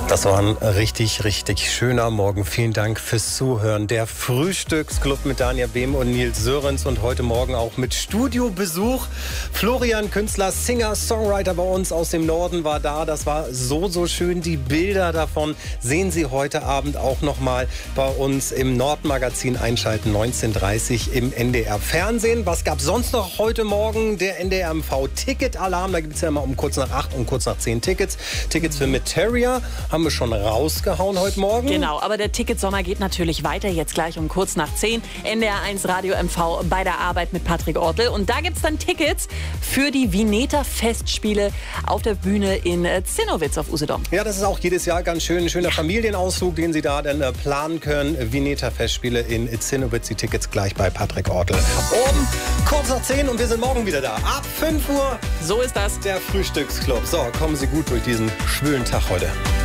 Das war ein richtig, richtig schöner Morgen. Vielen Dank fürs Zuhören. Der Frühstücksclub mit Daniel Behm und Nils Sörensen und heute Morgen auch mit Studiobesuch. Florian Künstler, Singer, Songwriter bei uns aus dem Norden war da. Das war so schön. Die Bilder davon sehen Sie heute Abend auch nochmal bei uns im Nordmagazin einschalten, 19:30 im NDR Fernsehen. Was gab es sonst noch heute Morgen? Der NDR MV Ticketalarm. Da gibt es ja immer um kurz nach 8 und kurz nach 10 Tickets. Tickets für Materia haben wir schon rausgehauen heute Morgen. Genau, aber der Ticketsommer geht natürlich weiter. Jetzt gleich um kurz nach 10. NDR 1 Radio MV bei der Arbeit mit Patrick Ortl. Und da gibt es dann Tickets für die Vineta Festspiele auf der Bühne in Zinnowitz auf Usedom. Ja, das ist auch jedes Jahr ganz schön. Ein schöner Familienausflug, den Sie da dann planen können. Vineta Festspiele in Zinnowitz. Die Tickets gleich bei Patrick Ortl. Um kurz nach 10 und wir sind morgen wieder da. Ab 5 Uhr. So ist das. Der Frühstücksclub. So, kommen Sie gut durch diesen schwülen Tag heute.